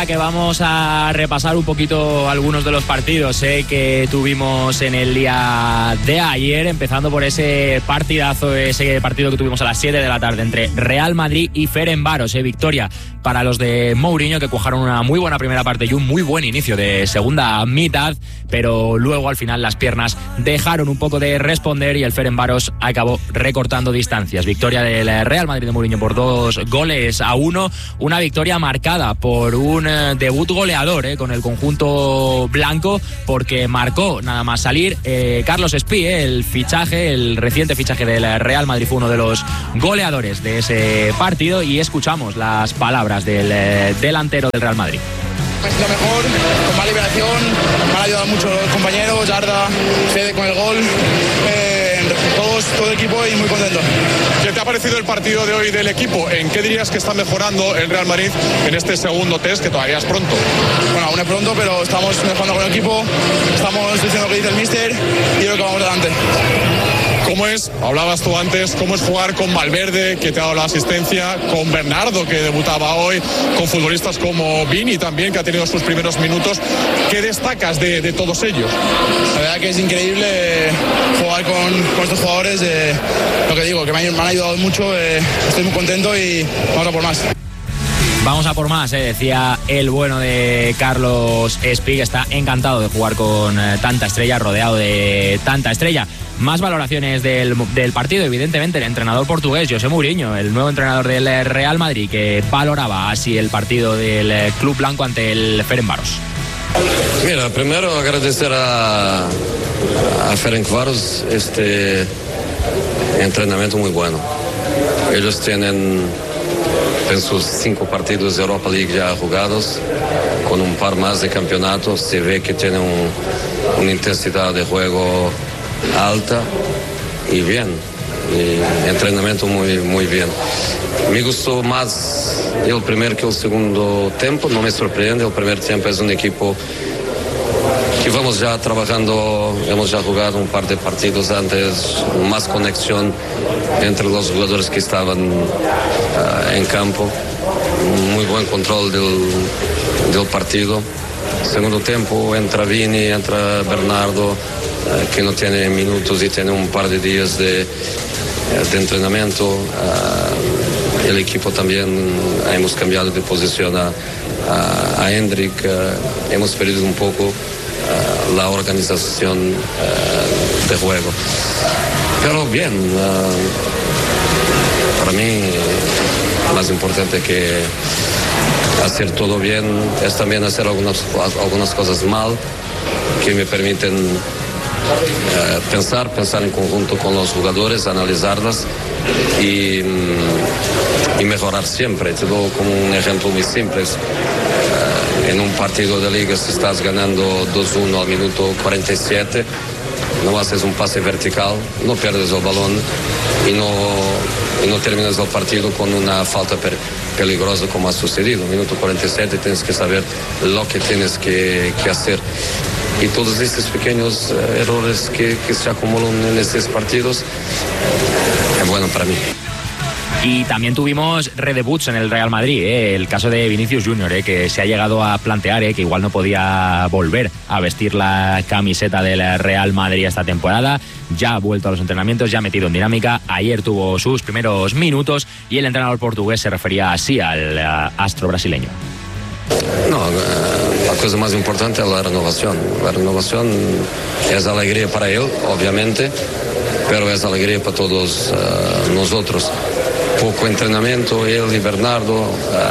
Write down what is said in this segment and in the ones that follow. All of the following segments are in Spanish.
Que vamos a repasar un poquito algunos de los partidos que tuvimos en el día de ayer, empezando por ese partidazo, ese partido que tuvimos a las 7 de la tarde entre Real Madrid y Ferencváros. Victoria para los de Mourinho, que cuajaron una muy buena primera parte y un muy buen inicio de segunda mitad, pero luego al final las piernas dejaron un poco de responder y el Ferencváros acabó recortando distancias. Victoria del Real Madrid de Mourinho por 2-1, una victoria marcada por un debut goleador con el conjunto blanco, porque marcó nada más salir Carlos Espí, el reciente fichaje del Real Madrid, fue uno de los goleadores de ese partido, y escuchamos las palabras del delantero del Real Madrid. Lo mejor, con más liberación, me han ayudado mucho los compañeros, Arda, Fede con el gol, todo el equipo, y muy contento. ¿Qué te ha parecido el partido de hoy del equipo? ¿En qué dirías que está mejorando el Real Madrid en este segundo test, que todavía es pronto? Bueno, aún es pronto, pero estamos mejorando con el equipo, estamos diciendo lo que dice el míster y creo que vamos adelante. ¿Cómo es, hablabas tú antes, cómo es jugar con Valverde, que te ha dado la asistencia, con Bernardo, que debutaba hoy, con futbolistas como Vini también, que ha tenido sus primeros minutos? ¿Qué destacas de todos ellos? La verdad que es increíble jugar con estos jugadores, lo que digo, que me han ayudado mucho, estoy muy contento y vamos a por más. Vamos a por más, decía el bueno de Carlos Espí, que está encantado de jugar con tanta estrella, rodeado de tanta estrella. Más valoraciones del partido, evidentemente, el entrenador portugués, José Mourinho, el nuevo entrenador del Real Madrid, que valoraba así el partido del club blanco ante el Ferencváros. Mira, primero agradecer a Ferencváros este entrenamiento muy bueno. Ellos tienen en sus 5 partidos de Europa League ya jugados, con un par más de campeonatos. Se ve que tienen una intensidad de juego alta y bien, y entrenamiento muy bien. Me gustó más el primer que el segundo tiempo, no me sorprende. El primer tiempo es un equipo que vamos ya trabajando, hemos ya jugado un par de partidos antes, más conexión entre los jugadores que estaban en campo, muy buen control del partido. Segundo tiempo entra Vini, entra Bernardo, que no tiene minutos y tiene un par de días de entrenamiento. El equipo también hemos cambiado de posición a Hendrik, hemos perdido un poco la organización de juego, pero bien. Para mí más importante que hacer todo bien es también hacer algunas cosas mal que me permiten pensar en conjunto con los jugadores, analizarlas y mejorar siempre. Te doy como un ejemplo muy simple. En un partido de liga, si estás ganando 2-1 al minuto 47, no haces un pase vertical, no pierdes el balón y no terminas el partido con una falta peligrosa como ha sucedido. Minuto 47 tienes que saber lo que tienes que hacer. Y todos estos pequeños errores que se acumulan en estos partidos es bueno para mí. Y también tuvimos redebuts en el Real Madrid, el caso de Vinicius Junior, que se ha llegado a plantear que igual no podía volver a vestir la camiseta del Real Madrid esta temporada. Ya ha vuelto a los entrenamientos, ya ha metido en dinámica. Ayer tuvo sus primeros minutos y el entrenador portugués se refería así al astro brasileño. No, la cosa más importante es la renovación. La renovación es alegría para él, obviamente, pero es alegría para todos nosotros. Poco entrenamiento, él y Bernardo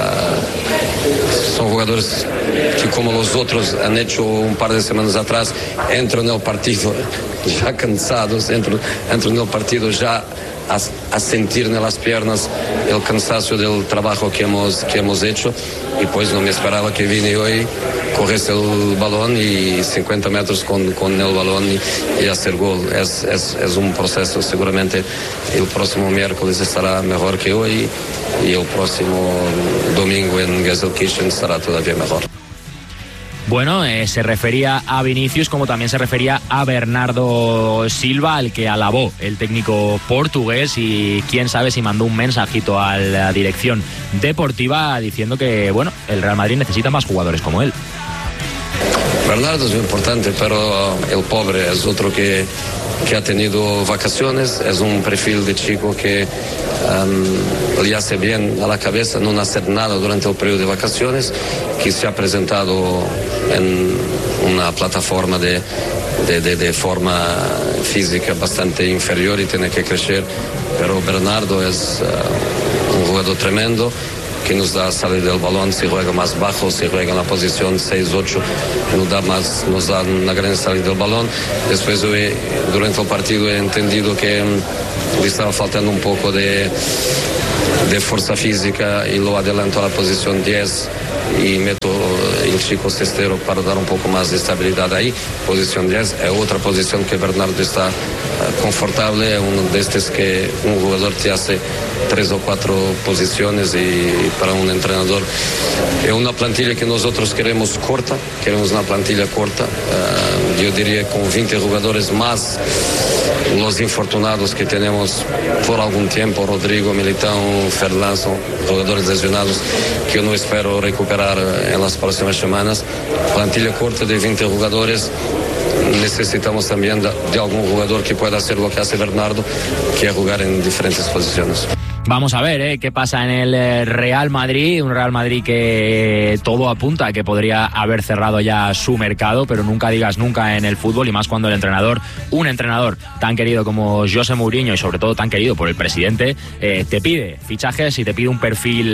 son jugadores que, como los otros han hecho un par de semanas atrás, entran en el partido ya cansados, entran en el partido ya a sentir en las piernas el cansancio del trabajo que hemos hecho, y pues no me esperaba que vine hoy, cogiese el balón y 50 metros con el balón y hacer gol. Es un proceso. Seguramente el próximo miércoles estará mejor que hoy y el próximo domingo en Gelsenkirchen estará todavía mejor. Bueno, se refería a Vinicius como también se refería a Bernardo Silva, al que alabó el técnico portugués, y quién sabe si mandó un mensajito a la dirección deportiva diciendo que, bueno, el Real Madrid necesita más jugadores como él. Bernardo es muy importante, pero el pobre es otro que ha tenido vacaciones, es un perfil de chico que le hace bien a la cabeza no hacer nada durante el periodo de vacaciones, que se ha presentado en una plataforma de forma física bastante inferior y tiene que crecer, pero Bernardo es un jugador tremendo, que nos da salir del balón, si juega más bajo, si juega en la posición 6-8, nos da una gran salida del balón. Después durante el partido he entendido que le estaba faltando un poco de fuerza física y lo adelanto a la posición 10 y meto el chico cestero para dar un poco más de estabilidad ahí. Posición 10 es otra posición que Bernardo está confortable, uno de estos que un jugador te hace 3 o 4 posiciones, y para un entrenador es una plantilla que nosotros queremos una plantilla corta, yo diría con 20 jugadores más los infortunados que tenemos por algún tiempo, Rodrigo, Militão, Ferland, son jugadores lesionados que yo no espero recuperar en las próximas semanas. Plantilla corta de 20 jugadores. Necesitamos también de algún jugador que pueda hacer lo que hace Bernardo, que es jugar en diferentes posiciones. Vamos a ver qué pasa en el Real Madrid, un Real Madrid que todo apunta a que podría haber cerrado ya su mercado, pero nunca digas nunca en el fútbol, y más cuando el entrenador, un entrenador tan querido como José Mourinho y sobre todo tan querido por el presidente, te pide fichajes y te pide un perfil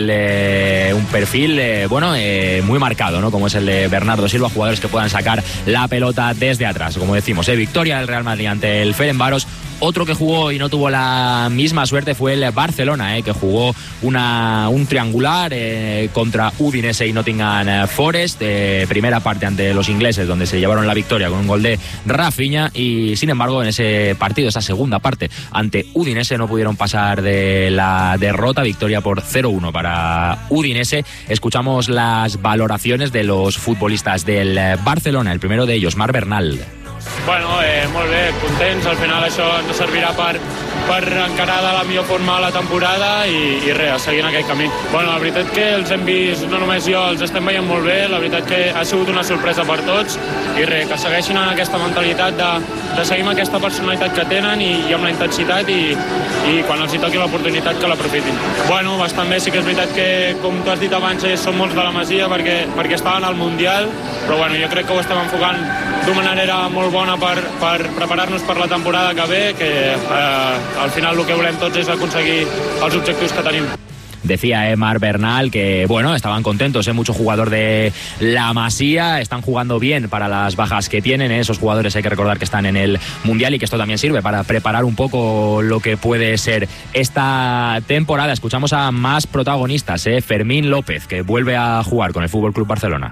muy marcado, ¿no? Como es el de Bernardo Silva, jugadores que puedan sacar la pelota desde atrás. Como decimos, victoria del Real Madrid ante el Ferencváros. Otro que jugó y no tuvo la misma suerte fue el Barcelona, que jugó un triangular contra Udinese y Nottingham Forest, primera parte ante los ingleses, donde se llevaron la victoria con un gol de Rafinha, y sin embargo en ese partido, esa segunda parte ante Udinese, no pudieron pasar de la derrota. Victoria por 0-1 para Udinese. Escuchamos las valoraciones de los futbolistas del Barcelona, el primero de ellos, Marc Bernal. Bueno, molt bé, contents, al final això ens servirà per encarar de la millor forma la temporada i res, seguint aquest camí. Bueno, la veritat que els hem vist, no només jo, els estem veient molt bé, la veritat que ha sigut una sorpresa per tots, i res, que segueixin amb aquesta mentalitat de seguir amb aquesta personalitat que tenen i amb la intensitat, i quan els hi toqui l'oportunitat que l'aprofitin. Bueno, bastant bé, sí que és veritat que, com tu has dit abans, són molts de la Masia perquè estaven al Mundial, però bueno, jo crec que ho estem enfocant d'una manera molt bona per preparar-nos per la temporada que ve, que al final el que volem tots és aconseguir els objectius que tenim. Decía Marc Bernal que, bueno, estaban contentos, mucho jugador de la Masía, están jugando bien para las bajas que tienen, esos jugadores hay que recordar que están en el Mundial, y que esto también sirve para preparar un poco lo que puede ser esta temporada. Escuchamos a más protagonistas, Fermín López, que vuelve a jugar con el FC Barcelona.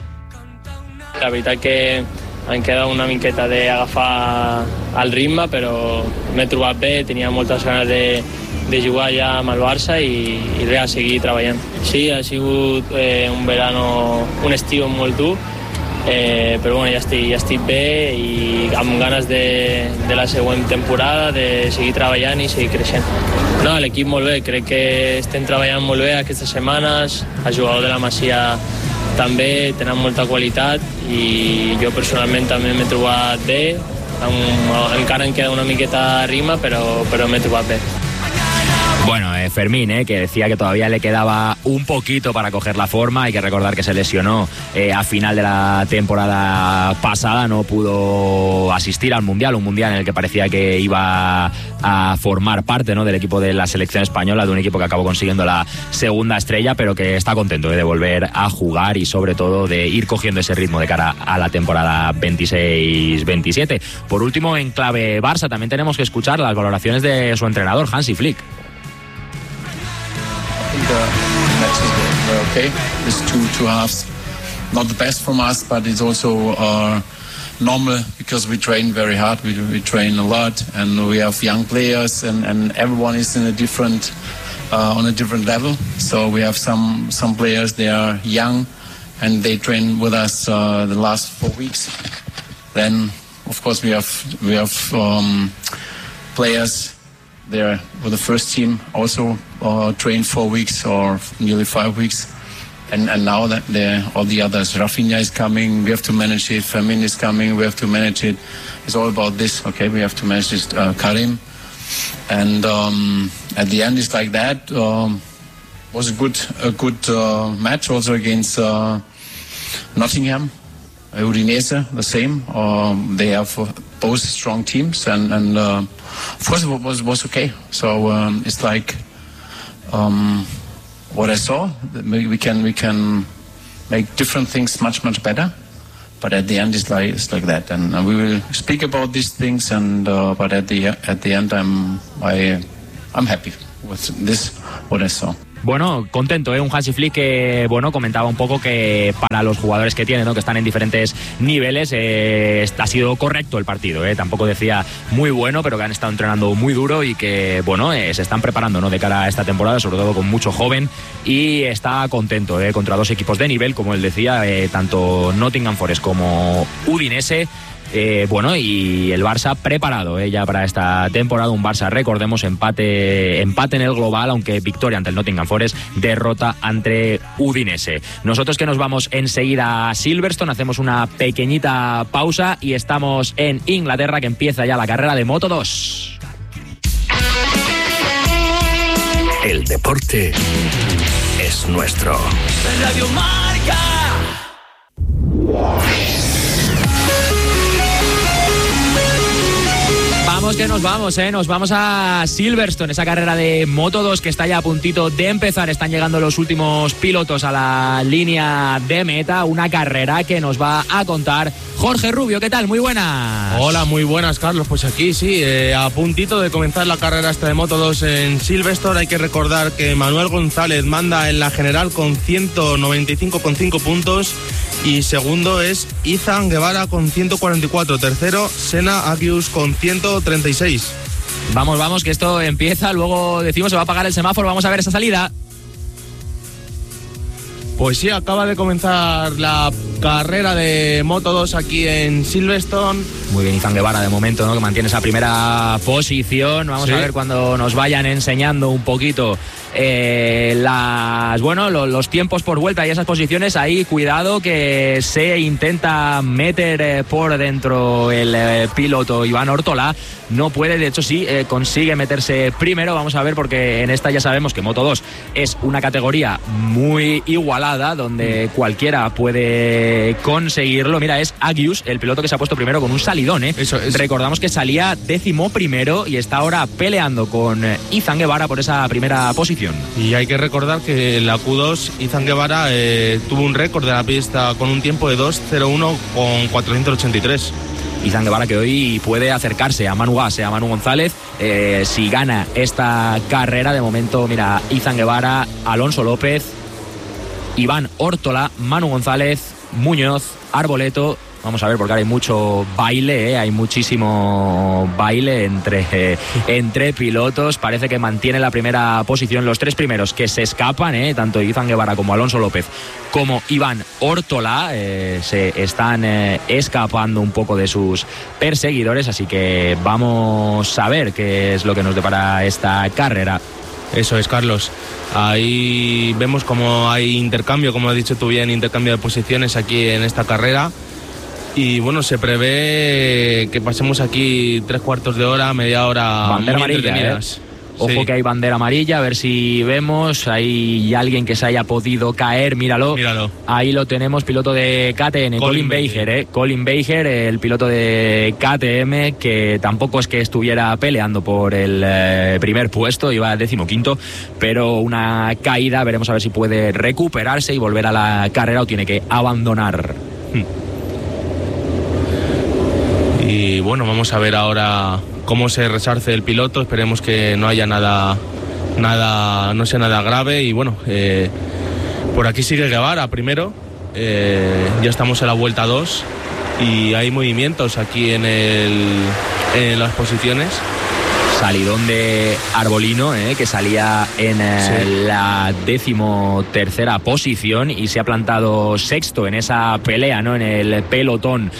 La veritat que em queda una miqueta d'agafar el ritme, però m'he trobat bé, tenia moltes ganes de jugar ja amb el Barça i res, seguir treballant. Sí, ha sigut un estiu molt dur, però bueno, ja estic bé i amb ganes de la següent temporada, de seguir treballant i seguir creixent. No, l'equip molt bé, crec que estem treballant molt bé aquestes setmanes, el jugador de la Masia també tenen molta qualitat i jo personalment també m'he trobat bé, encara em queda una miqueta rima, però m'he trobat bé. Bueno, Fermín, que decía que todavía le quedaba un poquito para coger la forma. Hay que recordar que se lesionó a final de la temporada pasada, no pudo asistir al Mundial, un Mundial en el que parecía que iba a formar parte, ¿no?, del equipo de la selección española, de un equipo que acabó consiguiendo la segunda estrella, pero que está contento de volver a jugar y sobre todo de ir cogiendo ese ritmo de cara a la temporada 26-27. Por último, en clave Barça, también tenemos que escuchar las valoraciones de su entrenador, Hansi Flick. The matches were okay. It's two halves. Not the best from us, but it's also normal because we train very hard. We train a lot, and we have young players, and everyone is in a different on a different level. So we have some players, they are young and they train with us the last 4 weeks. Then, of course, we have players there with the first team also train 4 weeks or nearly 5 weeks. And now that all the others, Rafinha is coming, we have to manage it. Firmino is coming, we have to manage it. It's all about this. Okay, we have to manage this. Karim, and at the end it's like that. Was a good match also against Nottingham, Udinese, the same. They have both strong teams, and of course it was okay. So it's like. What I saw, we can make different things much better, but at the end it's like that, and we will speak about these things. And but at the end I'm happy with this what I saw. Bueno, contento, un Hansi Flick que, bueno, comentaba un poco que para los jugadores que tiene, ¿no?, que están en diferentes niveles, ha sido correcto el partido, tampoco decía muy bueno, pero que han estado entrenando muy duro y que, bueno, se están preparando, ¿no?, de cara a esta temporada, sobre todo con mucho joven, y está contento, contra dos equipos de nivel, como él decía, tanto Nottingham Forest como Udinese. Bueno, y el Barça preparado ya para esta temporada, un Barça, recordemos, empate en el global, aunque victoria ante el Nottingham Forest, derrota ante Udinese. Nosotros que nos vamos enseguida a Silverstone, hacemos una pequeñita pausa y estamos en Inglaterra, que empieza ya la carrera de Moto 2. El deporte es nuestro. Radio Marca. Vamos que nos vamos a Silverstone, esa carrera de Moto 2 que está ya a puntito de empezar. Están llegando los últimos pilotos a la línea de meta, una carrera que nos va a contar Jorge Rubio. ¿Qué tal? Muy buenas. Hola, muy buenas, Carlos. Pues aquí sí, a puntito de comenzar la carrera esta de Moto 2 en Silverstone. Hay que recordar que Manuel González manda en la general con 195,5 puntos y segundo es Izan Guevara con 144, tercero Senna Agius con 136. Vamos, que esto empieza, luego decimos se va a apagar el semáforo, vamos a ver esa salida. Pues sí, acaba de comenzar la carrera de Moto 2 aquí en Silverstone. Muy bien, Izan Guevara de momento, ¿no?, que mantiene esa primera posición. Vamos a ver cuando nos vayan enseñando un poquito los tiempos por vuelta y esas posiciones. Ahí cuidado que se intenta meter por dentro el piloto Iván Ortola. No puede, de hecho sí, consigue meterse primero. Vamos a ver, porque en esta ya sabemos que Moto 2 es una categoría muy igualada, donde cualquiera puede conseguirlo. Mira, es Agius, el piloto que se ha puesto primero con un salidón, Eso es. Recordamos que salía 11º y está ahora peleando con Izan Guevara por esa primera posición. Y hay que recordar que en la Q2 Izan Guevara tuvo un récord de la pista con un tiempo de 2:01 con 483. Izan Guevara que hoy puede acercarse a Manu Gas, a Manu González, si gana esta carrera. De momento, mira, Izan Guevara, Alonso López, Iván Ortola, Manu González, Muñoz, Arboleto. Vamos a ver, porque ahora hay mucho baile, hay muchísimo baile entre pilotos. Parece que mantiene la primera posición los tres primeros que se escapan, tanto Izan Guevara como Alonso López como Iván Ortola se están escapando un poco de sus perseguidores, así que vamos a ver qué es lo que nos depara esta carrera. Eso es, Carlos. Ahí vemos como hay intercambio, como has dicho tú bien, intercambio de posiciones aquí en esta carrera. Y bueno, se prevé que pasemos aquí 3/4 de hora, media hora. Bandera amarilla, Ojo que hay bandera amarilla, a ver si vemos. Hay alguien que se haya podido caer, míralo. Ahí lo tenemos, piloto de KTM, Colin Beiger, Colin Beiger, el piloto de KTM, que tampoco es que estuviera peleando por el primer puesto, iba 15º, pero una caída. Veremos a ver si puede recuperarse y volver a la carrera o tiene que abandonar. Y bueno, vamos a ver ahora cómo se resarce el piloto. Esperemos que no haya nada, no sea nada grave. Y bueno, por aquí sigue Guevara primero. Ya estamos en la vuelta 2 y hay movimientos aquí en las posiciones. salidón de Arbolino, que salía en la 13ª posición y se ha plantado sexto en esa pelea, ¿no? En el pelotón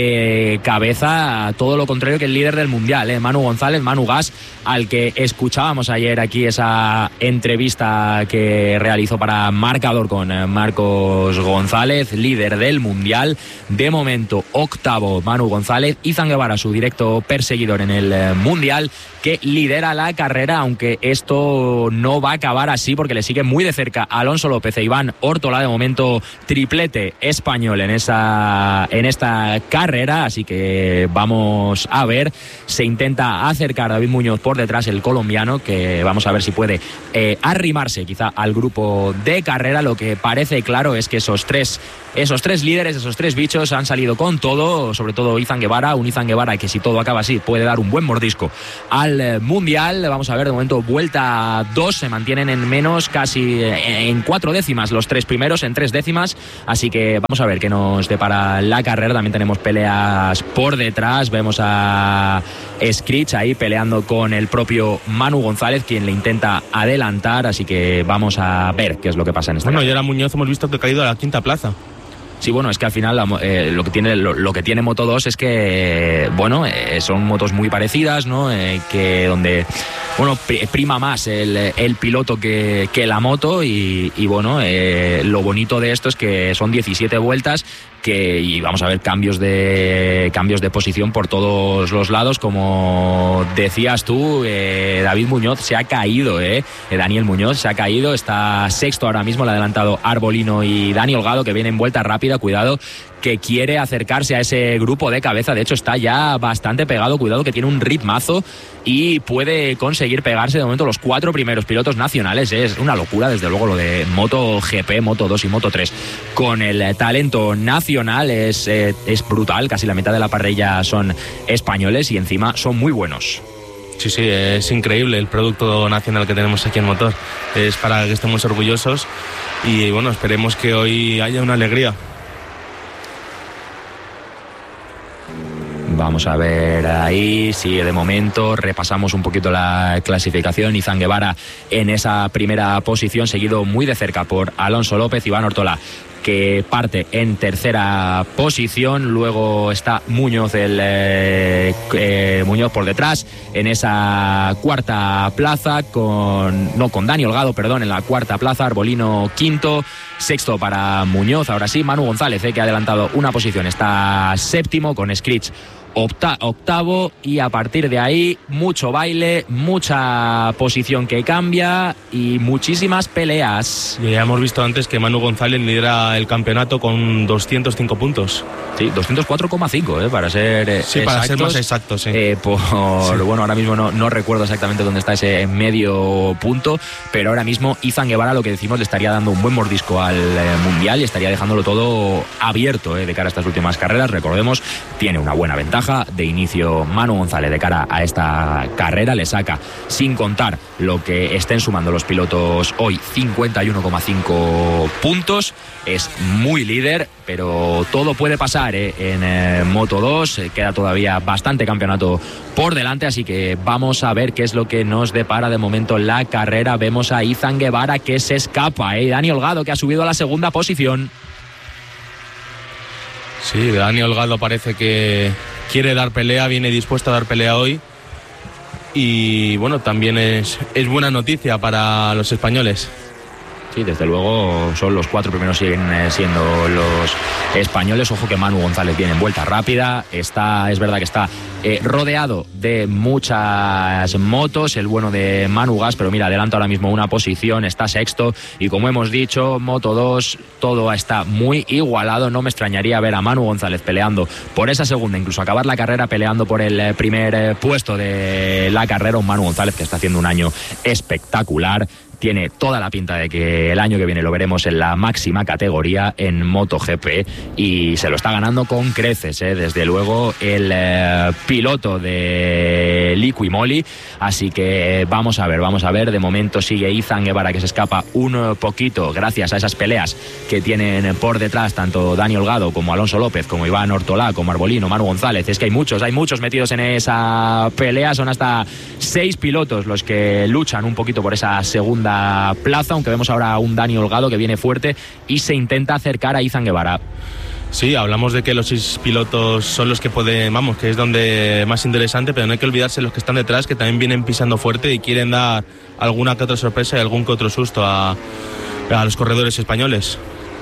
de cabeza, todo lo contrario que el líder del mundial, Manu González, Manu Gas, al que escuchábamos ayer aquí esa entrevista que realizó para Marcador con Marcos González, líder del mundial, de momento octavo Manu González, Izan Guevara, su directo perseguidor en el mundial, que lidera la carrera, aunque esto no va a acabar así porque le sigue muy de cerca Alonso López e Iván Órtola, de momento triplete español en esta carrera, así que vamos a ver, se intenta acercar David Muñoz por detrás, el colombiano, que vamos a ver si puede arrimarse quizá al grupo de carrera. Lo que parece claro es que esos tres líderes, esos tres bichos han salido con todo, sobre todo Izan Guevara, un Izan Guevara que si todo acaba así puede dar un buen mordisco al mundial. Vamos a ver, de momento vuelta 2, se mantienen en menos, casi en 4 décimas los tres primeros, en 3 décimas, así que vamos a ver qué nos depara la carrera. También tenemos peleas por detrás, vemos a Scritch ahí peleando con el propio Manu González, quien le intenta adelantar, así que vamos a ver qué es lo que pasa en esta carrera. Y ahora Muñoz hemos visto que ha caído a la 5ª plaza. Sí, bueno, es que al final lo que tiene Moto 2 es que, bueno, son motos muy parecidas, ¿no? Que donde, bueno, prima más el piloto que la moto y bueno, lo bonito de esto es que son 17 vueltas y vamos a ver cambios de posición por todos los lados. Como decías tú, David Muñoz se ha caído, Daniel Muñoz se ha caído, está sexto ahora mismo, le ha adelantado Arbolino y Dani Holgado, que viene en vuelta rápida, cuidado, que quiere acercarse a ese grupo de cabeza, de hecho está ya bastante pegado, cuidado que tiene un ritmazo y puede conseguir pegarse de momento los 4 primeros pilotos nacionales. Es una locura, desde luego, lo de Moto GP, Moto 2 y Moto 3 con el talento nacional es brutal, casi la mitad de la parrilla son españoles y encima son muy buenos. Sí, es increíble el producto nacional que tenemos aquí en Motor, es para que estemos orgullosos y bueno, esperemos que hoy haya una alegría. Vamos a ver ahí, sí, de momento repasamos un poquito la clasificación. Izan Guevara en esa primera posición, seguido muy de cerca por Alonso López, Iván Órtola, que parte en tercera posición. Luego está Muñoz, Muñoz por detrás en esa cuarta plaza, con Dani Holgado, en la cuarta plaza. Arbolino quinto, sexto para Muñoz. Ahora sí, Manu González, que ha adelantado una posición, está séptimo con Scritch octavo, y a partir de ahí mucho baile, mucha posición que cambia y muchísimas peleas. Ya hemos visto antes que Manu González lidera el campeonato con 205 puntos. Sí, 204,5 para ser exactos. Para ser más exactos, sí. Bueno, ahora mismo no recuerdo exactamente dónde está ese medio punto, pero ahora mismo Izan Guevara, lo que decimos, le estaría dando un buen mordisco al mundial y estaría dejándolo todo abierto de cara a estas últimas carreras. Recordemos, tiene una buena ventaja de inicio Manu González de cara a esta carrera, le saca, sin contar lo que estén sumando los pilotos hoy, 51,5 puntos, es muy líder, pero todo puede pasar en Moto 2, queda todavía bastante campeonato por delante, así que vamos a ver qué es lo que nos depara de momento la carrera. Vemos a Izan Guevara que se escapa, Dani Holgado, que ha subido a la segunda posición. Sí, Dani Holgado parece que quiere dar pelea, viene dispuesto a dar pelea hoy y bueno, también es buena noticia para los españoles. Sí, desde luego son los 4 primeros, siguen siendo los españoles. Ojo que Manu González viene en vuelta rápida, es verdad que está rodeado de muchas motos, el bueno de Manu Gas, pero mira, adelanta ahora mismo una posición, está sexto, y como hemos dicho, Moto 2, todo está muy igualado. No me extrañaría ver a Manu González peleando por esa segunda, incluso acabar la carrera peleando por el primer puesto de la carrera. Un Manu González que está haciendo un año espectacular, tiene toda la pinta de que el año que viene lo veremos en la máxima categoría en MotoGP y se lo está ganando con creces, desde luego el piloto de Liqui Moly, así que vamos a ver, de momento sigue Izan Guevara, que se escapa un poquito gracias a esas peleas que tienen por detrás tanto Dani Holgado como Alonso López, como Iván Ortolá, como Arbolino, Manu González. Es que hay muchos metidos en esa pelea, son hasta 6 pilotos los que luchan un poquito por esa segunda plaza, aunque vemos ahora a un Dani Holgado que viene fuerte y se intenta acercar a Izan Guevara. Sí, hablamos de que los 6 pilotos son los que pueden, que es donde más interesante, pero no hay que olvidarse los que están detrás, que también vienen pisando fuerte y quieren dar alguna que otra sorpresa y algún que otro susto a los corredores españoles.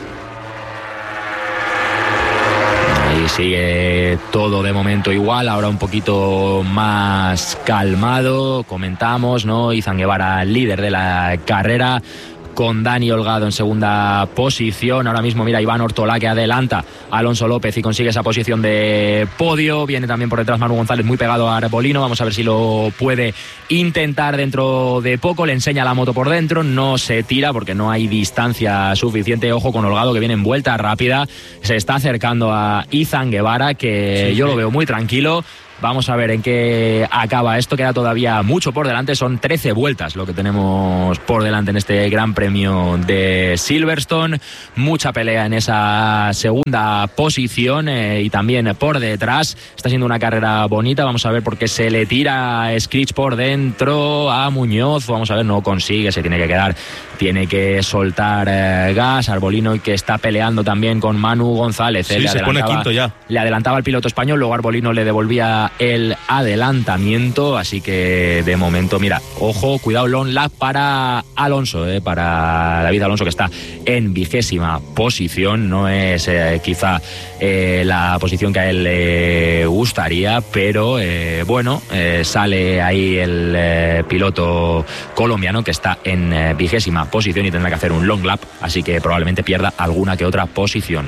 Y sigue todo de momento igual, ahora un poquito más calmado, comentamos, ¿no? Izan Guevara, líder de la carrera, con Dani Holgado en segunda posición. Ahora mismo mira Iván Ortolá, que adelanta a Alonso López y consigue esa posición de podio. Viene también por detrás Manu González, muy pegado a Arbolino. Vamos a ver si lo puede intentar dentro de poco. Le enseña la moto por dentro, no se tira porque no hay distancia suficiente. Ojo con Holgado, que viene en vuelta rápida, se está acercando a Izan Guevara, que yo lo veo muy tranquilo. Vamos a ver en qué acaba esto, queda todavía mucho por delante, son 13 vueltas lo que tenemos por delante en este Gran Premio de Silverstone, mucha pelea en esa segunda posición y también por detrás, está siendo una carrera bonita, vamos a ver porque se le tira Scritch por dentro a Muñoz, vamos a ver, no consigue, se tiene que quedar, tiene que soltar gas, Arbolino, y que está peleando también con Manu González, sí, se pone quinto ya. Le adelantaba el piloto español, luego Arbolino le devolvía el adelantamiento, así que de momento, mira, ojo, cuidado, long lap para Alonso, para David Alonso, que está en 20ª posición, no es quizá la posición que a él le gustaría, pero bueno, sale ahí el piloto colombiano que está en 20ª posición y tendrá que hacer un long lap, así que probablemente pierda alguna que otra posición.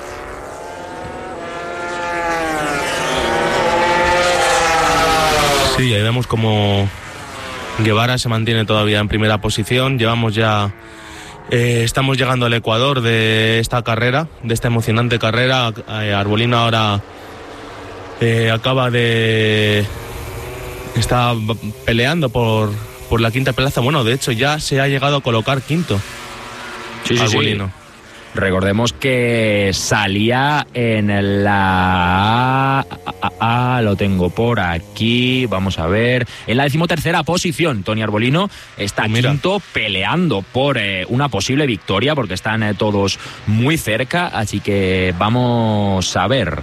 Sí, ahí vemos como Guevara se mantiene todavía en primera posición. Llevamos ya, estamos llegando al Ecuador de esta carrera, de esta emocionante carrera. Arbolino ahora está peleando por la quinta plaza. Bueno, de hecho ya se ha llegado a colocar quinto. Sí, Arbolino. Sí. Recordemos que salía en la... lo tengo por aquí, vamos a ver. En la 13ª posición, Tony Arbolino está quinto, peleando por una posible victoria, porque están todos muy cerca, así que vamos a ver.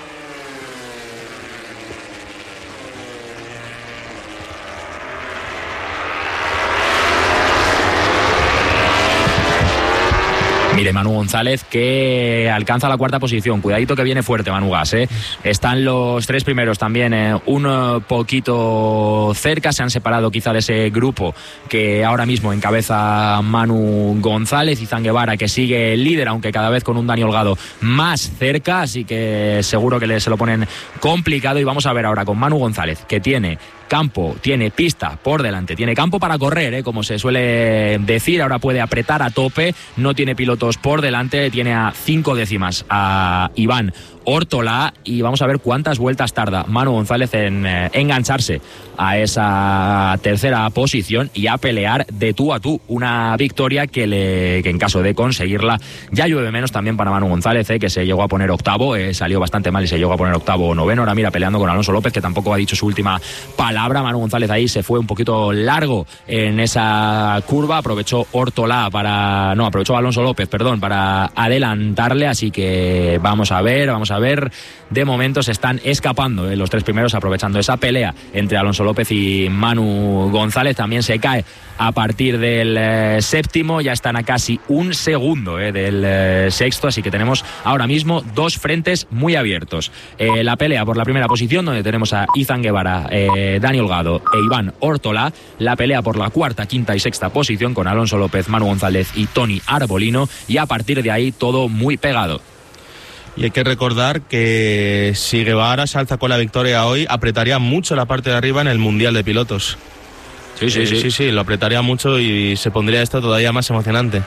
Mire, Manu González, que alcanza la 4ª posición. Cuidadito que viene fuerte Manu Gas, Están los 3 primeros también un poquito cerca. Se han separado quizá de ese grupo que ahora mismo encabeza Manu González. Izan Guevara, que sigue líder, aunque cada vez con un Dani Holgado más cerca. Así que seguro que se lo ponen complicado. Y vamos a ver ahora con Manu González, que tiene campo, tiene pista por delante, tiene campo para correr, como se suele decir. Ahora puede apretar a tope, no tiene pilotos por delante, tiene a 5 décimas a Iván Ortolá, y vamos a ver cuántas vueltas tarda Manu González en engancharse a esa 3ª posición y a pelear de tú a tú una victoria que en caso de conseguirla ya llueve menos también para Manu González, que se llegó a poner octavo, salió bastante mal y se llegó a poner octavo o noveno. Ahora mira, peleando con Alonso López, que tampoco ha dicho su última palabra. Manu González ahí se fue un poquito largo en esa curva, aprovechó Alonso López, para adelantarle, así que vamos a ver. De momento se están escapando los 3 primeros, aprovechando esa pelea entre Alonso López y Manu González. También se cae a partir del 7º, ya están a casi un segundo del 6º, así que tenemos ahora mismo 2 frentes muy abiertos. La pelea por la primera posición, donde tenemos a Izan Guevara, Dani Holgado e Iván Ortolá. La pelea por la 4ª, 5ª y 6ª posición con Alonso López, Manu González y Tony Arbolino, y a partir de ahí todo muy pegado. Y hay que recordar que si Guevara se alza con la victoria hoy, apretaría mucho la parte de arriba en el Mundial de Pilotos. Sí, lo apretaría mucho y se pondría esto todavía más emocionante.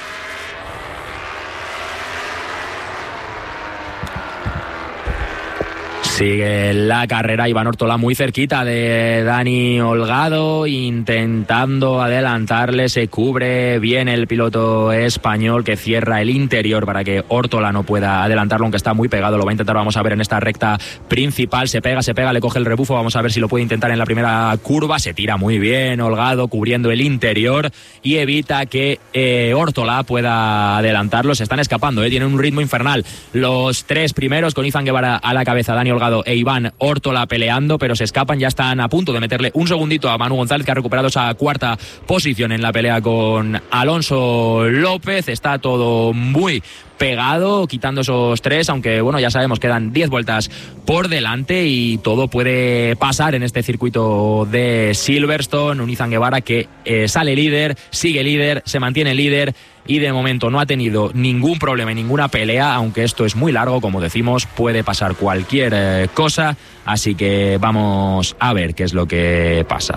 Sigue la carrera Iván Ortola muy cerquita de Dani Holgado, intentando adelantarle, se cubre bien el piloto español que cierra el interior para que Ortola no pueda adelantarlo, aunque está muy pegado, lo va a intentar, vamos a ver en esta recta principal, se pega, le coge el rebufo, vamos a ver si lo puede intentar en la primera curva, se tira muy bien Holgado cubriendo el interior y evita que Ortola pueda adelantarlo, se están escapando, tienen un ritmo infernal los tres primeros con Izan Guevara a la cabeza, Dani Holgado e Iván Ortola peleando, pero se escapan, ya están a punto de meterle un segundito a Manu González, que ha recuperado esa cuarta posición en la pelea con Alonso López. Está todo muy pegado, quitando esos tres, aunque bueno, ya sabemos, quedan 10 vueltas por delante y todo puede pasar en este circuito de Silverstone. Un Izan Guevara que sale líder, sigue líder, se mantiene líder y de momento no ha tenido ningún problema y ninguna pelea, aunque esto es muy largo, como decimos, puede pasar cualquier cosa, así que vamos a ver qué es lo que pasa.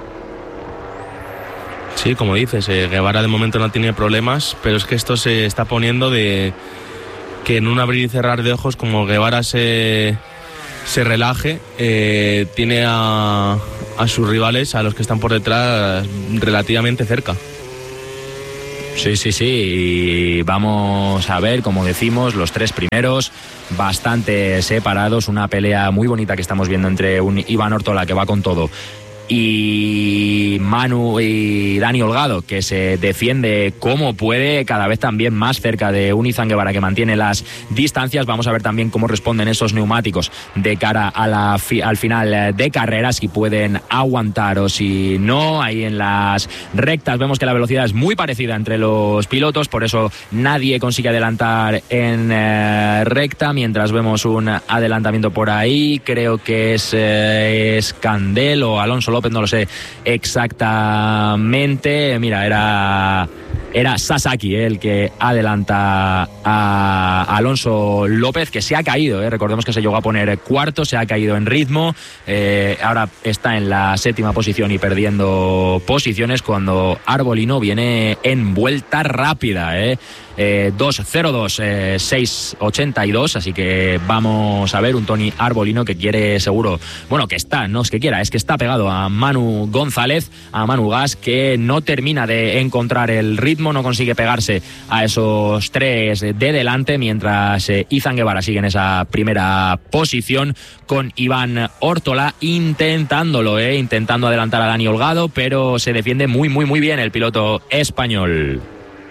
Sí, como dices, Guevara de momento no tiene problemas, pero es que esto se está poniendo de que en un abrir y cerrar de ojos, como Guevara se relaje, tiene a sus rivales, a los que están por detrás, relativamente cerca. Sí, y vamos a ver, como decimos, los tres primeros bastante separados, una pelea muy bonita que estamos viendo entre un Iván Ortola que va con todo y Manu y Dani Holgado, que se defiende como puede, cada vez también más cerca de un Izan Guevara que mantiene las distancias. Vamos a ver también cómo responden esos neumáticos de cara a al final de carrera, si pueden aguantar o si no. Ahí en las rectas vemos que la velocidad es muy parecida entre los pilotos, por eso nadie consigue adelantar en recta, mientras vemos un adelantamiento por ahí, creo que es Candel o Alonso López, no lo sé exactamente. Mira, era Sasaki el que adelanta a Alonso López, que se ha caído, recordemos que se llegó a poner cuarto, se ha caído en ritmo, ahora está en la séptima posición y perdiendo posiciones cuando Arbolino viene en vuelta rápida, 2.02, 6.82, así que vamos a ver un Toni Arbolino que quiere seguro, bueno, que está, no es que quiera, es que está pegado a Manu González, a Manu Gas, que no termina de encontrar el ritmo, no consigue pegarse a esos tres de delante, mientras Izan Guevara sigue en esa primera posición con Iván Ortola intentándolo, intentando adelantar a Dani Holgado, pero se defiende muy bien el piloto español.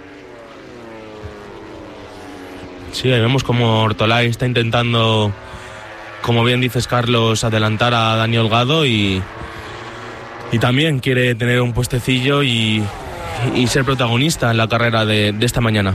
Sí, ahí vemos como Ortola está intentando, como bien dices, Carlos, adelantar a Dani Holgado y también quiere tener un puestecillo y ser protagonista en la carrera de esta mañana.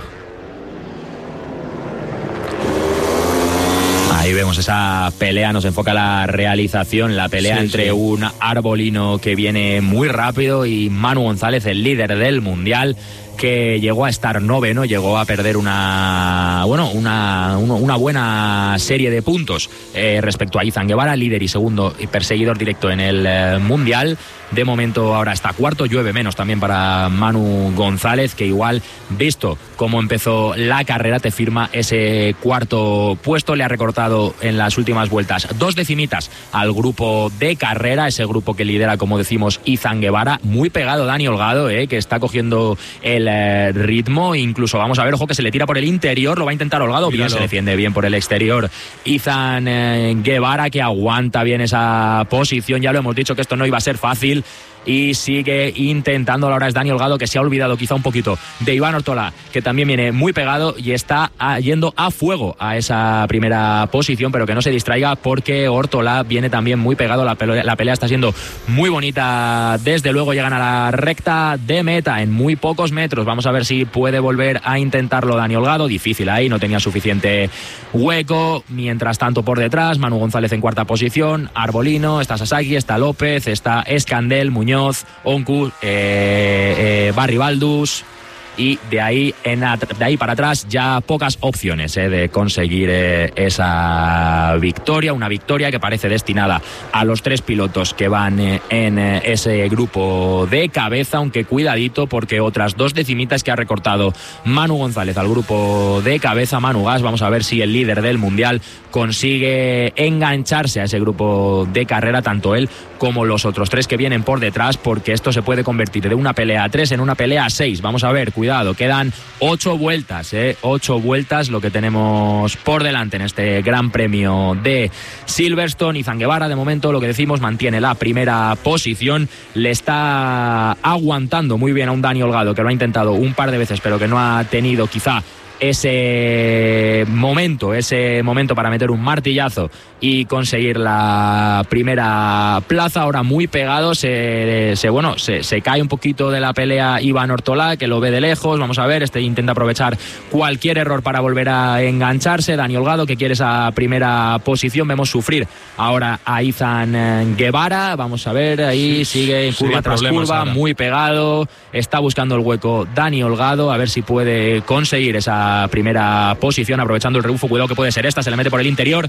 Ahí vemos esa pelea, nos enfoca la realización, la pelea entre un Arbolino que viene muy rápido y Manu González, el líder del Mundial, que llegó a estar noveno, llegó a perder una buena serie de puntos respecto a Izan Guevara, líder y segundo y perseguidor directo en el Mundial. De momento ahora está cuarto, llueve menos también para Manu González, que igual, visto cómo empezó la carrera, te firma ese cuarto puesto. Le ha recortado en las últimas vueltas 2 decimitas al grupo de carrera, ese grupo que lidera, como decimos, Izan Guevara. Muy pegado Dani Holgado, que está cogiendo el ritmo, incluso vamos a ver, ojo, que se le tira por el interior, lo va a intentar Holgado, bien, se defiende bien por el exterior Izan Guevara, que aguanta bien esa posición. Ya lo hemos dicho que esto no iba a ser fácil y sigue intentando. Ahora es Dani Holgado, que se ha olvidado quizá un poquito de Iván Ortola, que también viene muy pegado y está yendo a fuego a esa primera posición, pero que no se distraiga porque Ortola viene también muy pegado. La pelea está siendo muy bonita, desde luego. Llegan a la recta de meta en muy pocos metros, vamos a ver si puede volver a intentarlo Dani Holgado, difícil ahí, no tenía suficiente hueco. Mientras tanto, por detrás, Manu González en cuarta posición, Arbolino, está Sasaki, está López, está Escandel, Muñoz, Oncu, Barry Baldus, y de ahí para atrás ya pocas opciones de conseguir esa victoria, una victoria que parece destinada a los 3 pilotos que van en ese grupo de cabeza, aunque cuidadito porque otras 2 decimitas que ha recortado Manu González al grupo de cabeza. Manu Gas, vamos a ver si el líder del mundial consigue engancharse a ese grupo de carrera, tanto él como los otros 3 que vienen por detrás, porque esto se puede convertir de una pelea a 3 en una pelea a 6. Vamos a ver, cuidado, quedan 8 vueltas, 8 vueltas lo que tenemos por delante en este Gran Premio de Silverstone. Izan Guevara, de momento, lo que decimos, mantiene la primera posición, le está aguantando muy bien a un Dani Holgado, que lo ha intentado un par de veces, pero que no ha tenido quizá ese momento para meter un martillazo y conseguir la primera plaza. Ahora muy pegado, se cae un poquito de la pelea Iván Ortolá, que lo ve de lejos. Vamos a ver, intenta aprovechar cualquier error para volver a engancharse. Dani Holgado, que quiere esa primera posición. Vemos sufrir ahora a Izan Guevara. Vamos a ver, ahí sigue curva tras curva, ahora muy pegado. Está buscando el hueco Dani Holgado, a ver si puede conseguir esa primera posición, aprovechando el rebufo. Cuidado que puede ser esta, se le mete por el interior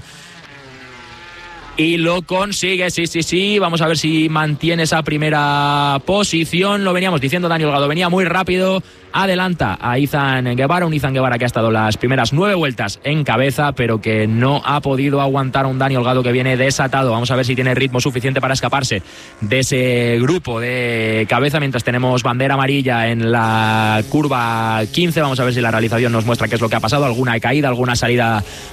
y lo consigue, sí. Vamos a ver si mantiene esa primera posición. Lo veníamos diciendo, Dani Holgado venía muy rápido, adelanta a Izan Guevara, un Izan Guevara que ha estado las primeras 9 vueltas en cabeza, pero que no ha podido aguantar a un Dani Holgado que viene desatado. Vamos a ver si tiene ritmo suficiente para escaparse de ese grupo de cabeza, mientras tenemos bandera amarilla en la curva 15. Vamos a ver si la realización nos muestra qué es lo que ha pasado, alguna caída, alguna salida